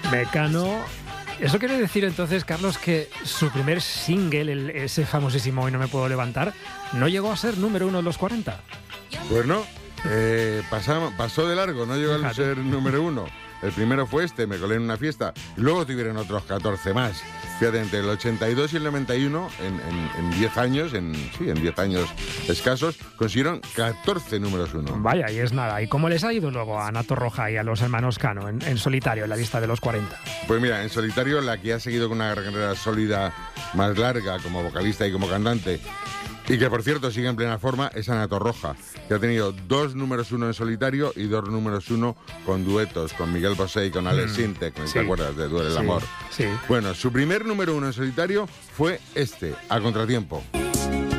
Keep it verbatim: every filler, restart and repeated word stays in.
Mecano. ¿Eso quiere decir entonces, Carlos, que su primer single, el, ese famosísimo Hoy no me puedo levantar, no llegó a ser número uno en los cuarenta? Pues no, eh, pasó, pasó de largo, no llegó a ser número uno. El primero fue este, Me colé en una fiesta. Luego tuvieron otros catorce más. Fíjate, entre el ochenta y dos y el noventa y uno, en, en, en diez años, en, sí, en diez años escasos, consiguieron catorce números uno. Vaya, y es nada. ¿Y cómo les ha ido luego a Ana Torroja y a los hermanos Cano en, en solitario, en la lista de los cuarenta? Pues mira, en solitario, la que ha seguido con una carrera sólida más larga como vocalista y como cantante, y que por cierto sigue en plena forma, es Ana Torroja, que ha tenido dos números uno en solitario y dos números uno con duetos, con Miguel Bosé y con Alex mm, Sintek, ¿te sí. acuerdas de Duele el sí, amor? Sí. Bueno, su primer número uno en solitario fue este, A Contratiempo.